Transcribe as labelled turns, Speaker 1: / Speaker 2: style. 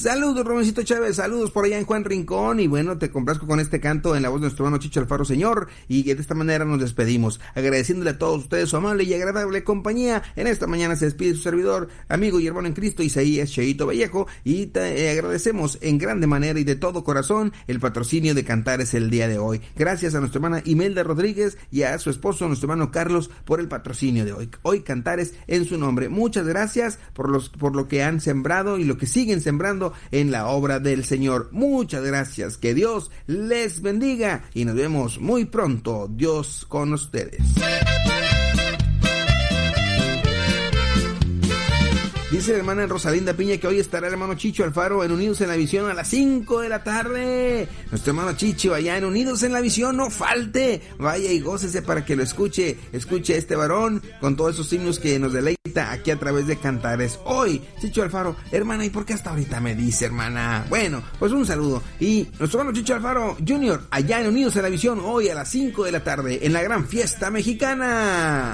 Speaker 1: Saludos, Romencito Chávez, saludos por allá en Juan Rincón. Y bueno, te complazco con este canto en la voz de nuestro hermano Chicho Alfaro, Señor. Y de esta manera nos despedimos, agradeciéndole a todos ustedes su amable y agradable compañía. En esta mañana se despide su servidor, amigo y hermano en Cristo, Isaías Cheito Vallejo. Y te agradecemos en grande manera y de todo corazón el patrocinio de Cantares el día de hoy. Gracias a nuestra hermana Imelda Rodríguez y a su esposo, nuestro hermano Carlos, por el patrocinio de hoy. Hoy Cantares en su nombre. Muchas gracias por lo que han sembrado y lo que siguen sembrando en la obra del Señor. Muchas gracias. Que Dios les bendiga y nos vemos muy pronto. Dios con ustedes. Dice la hermana Rosalinda Piña que hoy estará el hermano Chicho Alfaro en Unidos en la Visión a las 5 de la tarde. Nuestro hermano Chicho allá en Unidos en la Visión, no falte. Vaya y gócese para que lo escuche. Escuche a este varón con todos esos himnos que nos deleita aquí a través de Cantares. Hoy, Chicho Alfaro, hermana, ¿y por qué hasta ahorita me dice, hermana? Bueno, pues un saludo. Y nuestro hermano Chicho Alfaro Jr. allá en Unidos en la Visión hoy a las 5 de la tarde en la gran fiesta mexicana.